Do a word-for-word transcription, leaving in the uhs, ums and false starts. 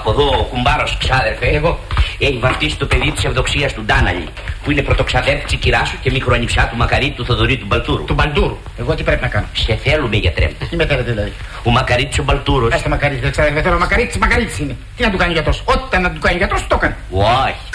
Από εδώ ο κουμπάρος, ξάδερφε, εγώ, έχει βαφτίσει το παιδί της Ευδοξίας του Ντάναλη, που είναι πρωτοξαδέρφη της κυράς σου και μικροανιψιά του Μακαρίτη του Θοδωρή του Μπαλτούρου. Του Μπαλτούρου. Εγώ τι πρέπει να κάνω? Σε θέλουμε, γιατρέ. Τι με θέλετε δηλαδή? Ο Μακαρίτης ο Μπαλτούρος. Άστε Μακαρίτης, δεν ξέρω, ο Μακαρίτης, Μακαρίτης είναι. Τι να του κάνει γιατρός? Όταν να του κάνει γιατρός, το έκανε. Όχι.